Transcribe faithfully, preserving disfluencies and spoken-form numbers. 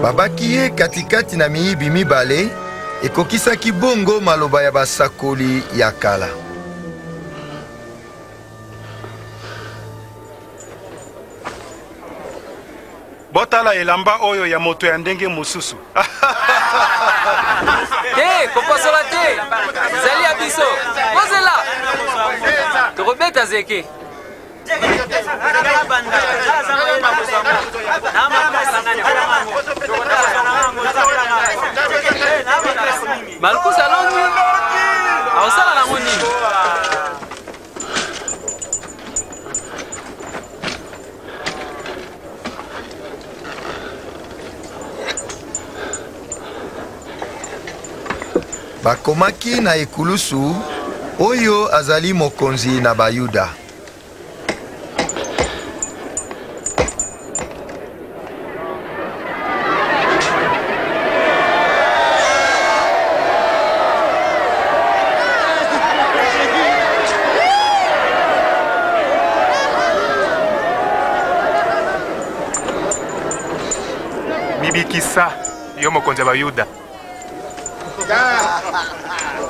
babaki ye katikati na miyibi mibale ekokisaki bongo maloba ya basakoli ya kala. Botala elamba oyo ya moto ya ndenge mususu. Te, kopasola te. Zali abiso. Kozela. Tokobeta zeke. Malkusa longi. Ausala na ngoni. Bakomaki na ekulusu oyo azali mokonzi na Bayuda. Bibikisa yo mokonzi wa Bayuda.